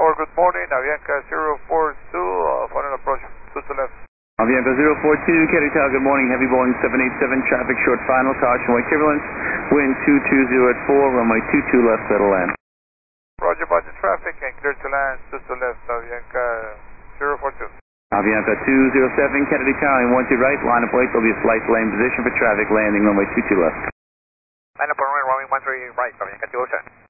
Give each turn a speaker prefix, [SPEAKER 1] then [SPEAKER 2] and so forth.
[SPEAKER 1] or good morning, Avianca 042, final approach 2 left.
[SPEAKER 2] Avianca 042, Kennedy Tower, good morning, heavy Boeing 787, traffic short final, caution wake turbulence, wind 220 at 4, runway 22 left, settle land.
[SPEAKER 1] Roger, budget traffic and clear to land, 2 left, Avianca 042.
[SPEAKER 2] Avianca 207, Kennedy Tower, in 12 right, line up wait, there'll be a slight delay in position for traffic, landing runway 22 left.
[SPEAKER 3] Line up runway 13 right, Avianca 207.